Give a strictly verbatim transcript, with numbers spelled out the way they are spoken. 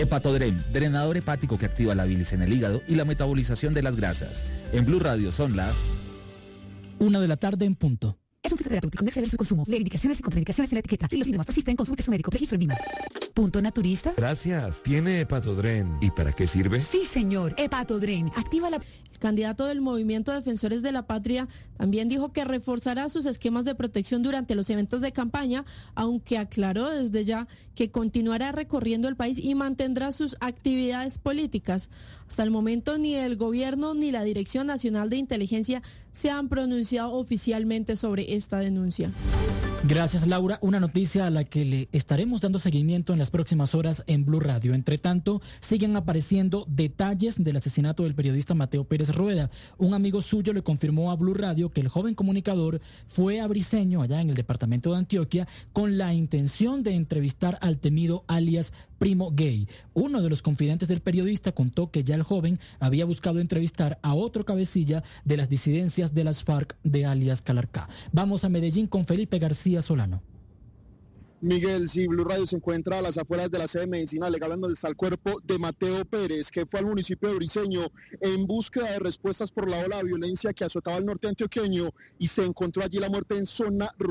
Hepatodren, drenador hepático que activa la bilis en el hígado y la metabolización de las grasas. En Blue Radio son las una de la tarde en punto. Es un fitoterapéutico, no exceder su consumo. Lee indicaciones y contraindicaciones en la etiqueta. Si los síntomas persisten, consulte a su médico. Registro en Lima. ¿Punto naturista? Gracias. ¿Tiene Hepatodren? ¿Y para qué sirve? Sí, señor. Hepatodren. Activa la... El candidato del Movimiento Defensores de la Patria también dijo que reforzará sus esquemas de protección durante los eventos de campaña, aunque aclaró desde ya que continuará recorriendo el país y mantendrá sus actividades políticas. Hasta el momento ni el gobierno ni la Dirección Nacional de Inteligencia se han pronunciado oficialmente sobre esta denuncia. Gracias, Laura. Una noticia a la que le estaremos dando seguimiento en las próximas horas en Blue Radio. Entre tanto, siguen apareciendo detalles del asesinato del periodista Mateo Pérez Rueda. Un amigo suyo le confirmó a Blue Radio que el joven comunicador fue a Briceño, allá en el departamento de Antioquia, con la intención de entrevistar al temido alias Primo Gay. Uno de los confidentes del periodista contó que ya el joven había buscado entrevistar a otro cabecilla de las disidencias de las FARC de alias Calarcá. Vamos a Medellín con Felipe García Solano. Miguel, sí, Blue Radio se encuentra a las afueras de la sede medicinal legal donde está el cuerpo de Mateo Pérez, que fue al municipio de Briceño en búsqueda de respuestas por la ola de violencia que azotaba el norte antioqueño y se encontró allí la muerte en zona rural.